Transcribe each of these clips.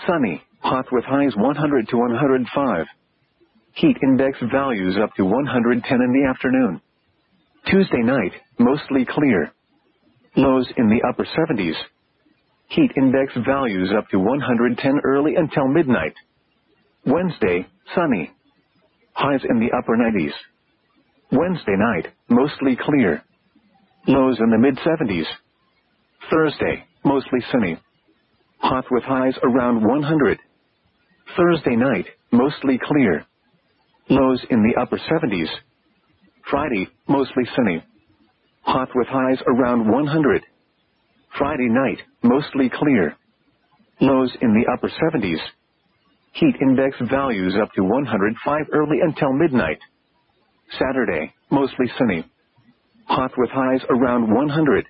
sunny, hot with highs 100 to 105. Heat index values up to 110 in the afternoon. Tuesday night, mostly clear. Lows in the upper 70s. Heat index values up to 110 early until midnight. Wednesday, sunny. Highs in the upper 90s. Wednesday night, mostly clear. Lows in the mid-70s. Thursday, mostly sunny. Hot with highs around 100. Thursday night, mostly clear. Lows in the upper 70s. Friday, mostly sunny. Hot with highs around 100. Friday night, mostly clear. Lows in the upper 70s. Heat index values up to 105 early until midnight. Saturday, mostly sunny. Hot with highs around 100.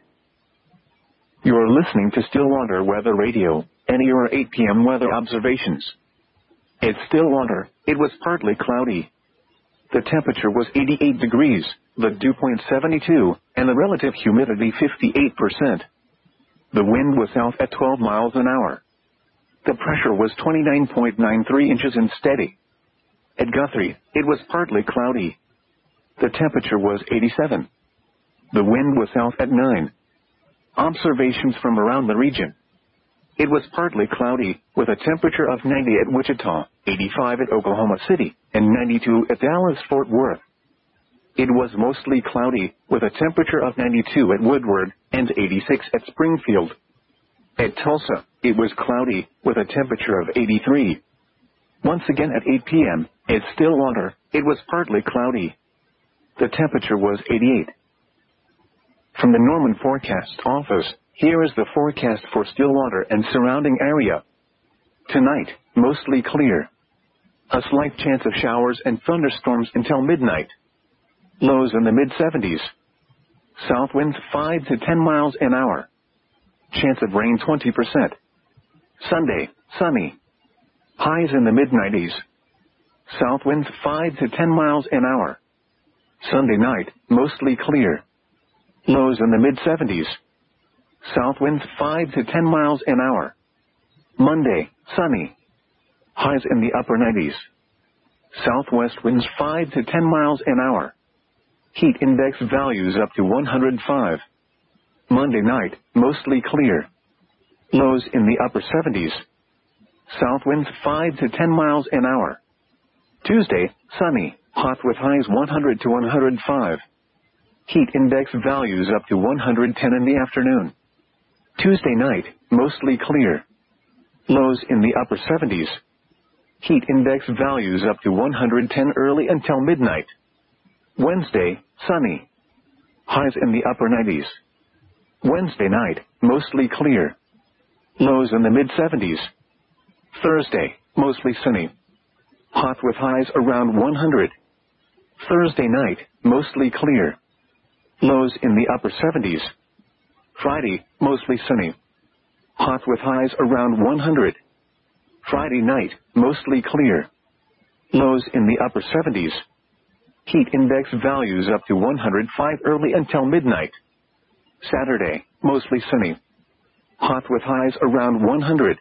You're listening to Stillwater Weather Radio, NER 8 p.m. weather observations. At Stillwater, it was partly cloudy. The temperature was 88 degrees, the dew point 72, and the relative humidity 58%. The wind was south at 12 miles an hour. The pressure was 29.93 inches and steady. At Guthrie, it was partly cloudy. The temperature was 87. The wind was south at 9. Observations from around the region. It was partly cloudy, with a temperature of 90 at Wichita, 85 at Oklahoma City, and 92 at Dallas-Fort Worth. It was mostly cloudy, with a temperature of 92 at Woodward, and 86 at Springfield. At Tulsa, it was cloudy, with a temperature of 83. Once again at 8 p.m., at Stillwater, it was partly cloudy. The temperature was 88. From the Norman Forecast Office, here is the forecast for Stillwater and surrounding area. Tonight, mostly clear. A slight chance of showers and thunderstorms until midnight. Lows in the mid-70s. South winds 5 to 10 miles an hour. Chance of rain 20%. Sunday, sunny. Highs in the mid-90s. South winds 5 to 10 miles an hour. Sunday night, mostly clear. Lows in the mid-70s. South winds 5 to 10 miles an hour. Monday, sunny. Highs in the upper 90s. Southwest winds 5 to 10 miles an hour. Heat index values up to 105. Monday night, mostly clear. Lows in the upper 70s. South winds 5 to 10 miles an hour. Tuesday, sunny, hot with highs 100 to 105. Heat index values up to 110 in the afternoon. Tuesday night, mostly clear. Lows in the upper 70s. Heat index values up to 110 early until midnight. Wednesday, sunny. Highs in the upper 90s. Wednesday night, mostly clear. Lows in the mid-70s. Thursday, mostly sunny. Hot with highs around 100. Thursday night, mostly clear. Lows in the upper 70s. Friday, mostly sunny. Hot with highs around 100. Friday night, mostly clear. Lows in the upper 70s. Heat index values up to 105 early until midnight. Saturday, mostly sunny. Hot with highs around 100.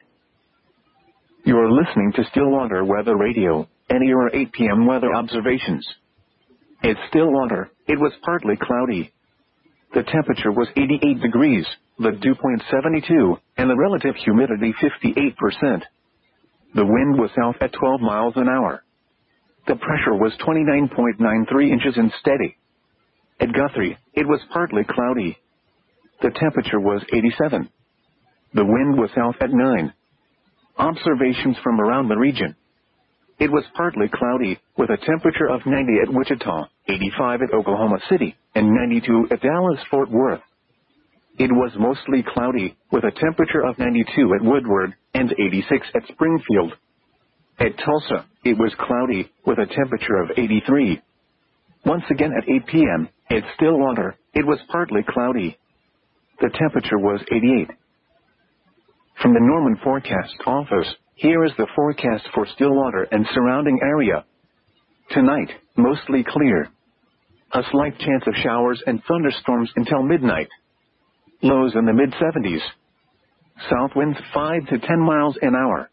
You're listening to Stillwater Weather Radio, NER 8 p.m. weather observations. At Stillwater, it was partly cloudy. The temperature was 88 degrees, the dew point 72, and the relative humidity 58%. The wind was south at 12 miles an hour. The pressure was 29.93 inches and steady. At Guthrie, it was partly cloudy. The temperature was 87. The wind was south at 9. Observations from around the region. It was partly cloudy, with a temperature of 90 at Wichita, 85 at Oklahoma City, and 92 at Dallas-Fort Worth. It was mostly cloudy, with a temperature of 92 at Woodward, and 86 at Springfield. At Tulsa, it was cloudy, with a temperature of 83. Once again at 8 p.m., at Stillwater, it was partly cloudy. The temperature was 88. From the Norman Forecast Office, here is the forecast for Stillwater and surrounding area. Tonight, mostly clear. A slight chance of showers and thunderstorms until midnight. Lows in the mid-70s. South winds 5 to 10 miles an hour.